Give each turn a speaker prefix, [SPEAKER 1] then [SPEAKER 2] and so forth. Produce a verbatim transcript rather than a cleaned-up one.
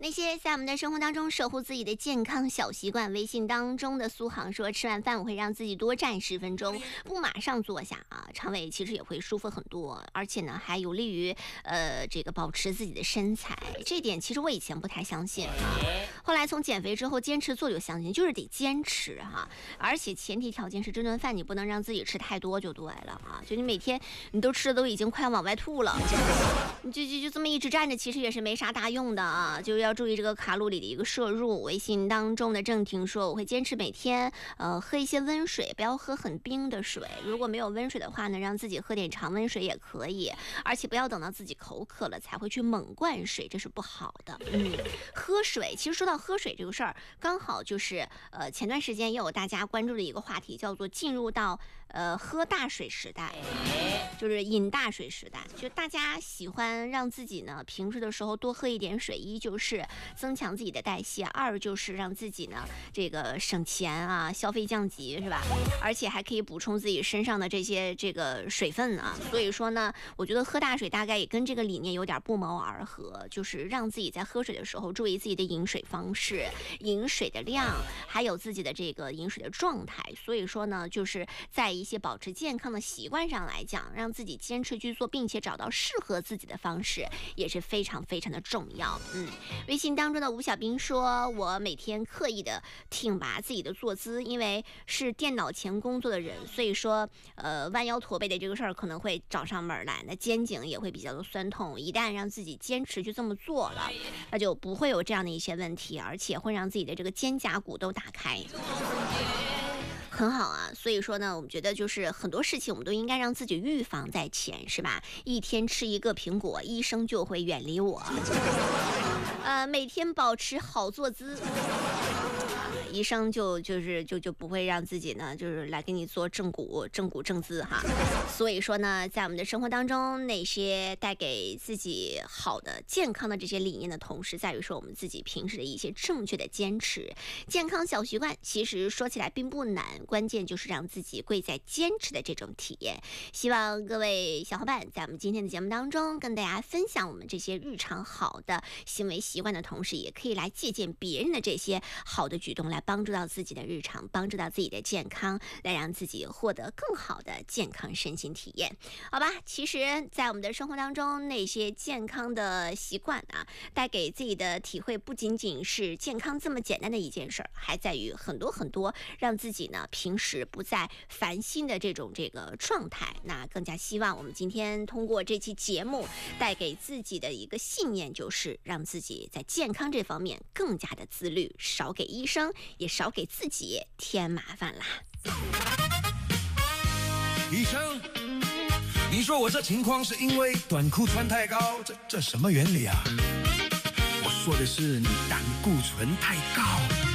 [SPEAKER 1] 那些在我们的生活当中守护自己的健康小习惯，微信当中的苏杭说，吃完饭我会让自己多站十分钟，不马上坐下啊，肠胃其实也会舒服很多，而且呢还有利于呃这个保持自己的身材。这点其实我以前不太相信啊，后来从减肥之后坚持做就相信，就是得坚持哈、啊，而且前提条件是这顿饭你不能让自己吃太多就对了啊，就你每天你都吃的都已经快要往外吐了，你就就就这么一直站着，其实也是没啥大用的啊，就要注意这个卡路里的一个摄入。微信当中的郑婷说，我会坚持每天呃喝一些温水，不要喝很冰的水，如果没有温水的话呢，让自己喝点常温水也可以，而且不要等到自己口渴了才会去猛灌水，这是不好的。嗯，喝水，其实说到喝水这个事儿，刚好就是呃前段时间也有大家关注的一个话题，叫做进入到呃喝大水时代，就是饮大水时代，就大家喜欢让自己呢平时的时候多喝一点水，一就是增强自己的代谢，二就是让自己呢这个省钱啊，消费降级是吧？而且还可以补充自己身上的这些这个水分啊。所以说呢，我觉得喝大水大概也跟这个理念有点不谋而合，就是让自己在喝水的时候注意自己的饮水方式、饮水的量，还有自己的这个饮水的状态。所以说呢，就是在一些保持健康的习惯上来讲，让自己坚持去做，并且找到适合自己的方式，也是非常非常的重要。嗯，微信当中的吴小兵说，我每天刻意的挺拔自己的坐姿，因为是电脑前工作的人，所以说呃弯腰驼背的这个事儿可能会找上门来，那肩颈也会比较的酸痛。一旦让自己坚持去这么做了，那就不会有这样的一些问题，而且会让自己的这个肩胛骨都打开。很好啊，所以说呢，我们觉得就是很多事情我们都应该让自己预防在前，是吧？一天吃一个苹果，医生就会远离我。呃，每天保持好坐姿。医生就就是就就不会让自己呢，就是来给你做正骨正骨正姿哈。所以说呢，在我们的生活当中，那些带给自己好的健康的这些理念的同时，在于说我们自己平时的一些正确的坚持。健康小习惯其实说起来并不难，关键就是让自己贵在坚持的这种体验。希望各位小伙伴在我们今天的节目当中跟大家分享我们这些日常好的行为习惯的同时，也可以来借鉴别人的这些好的举动，来帮助到自己的日常，帮助到自己的健康，来让自己获得更好的健康身心体验。好吧，其实在我们的生活当中，那些健康的习惯啊，带给自己的体会不仅仅是健康这么简单的一件事儿，还在于很多很多让自己呢平时不再烦心的这种这个状态。那更加希望我们今天通过这期节目带给自己的一个信念，就是让自己在健康这方面更加的自律，少给医生也少给自己添麻烦啦。
[SPEAKER 2] 医生，你说我这情况是因为短裤穿太高，这这什么原理啊？我说的是你胆固醇太高。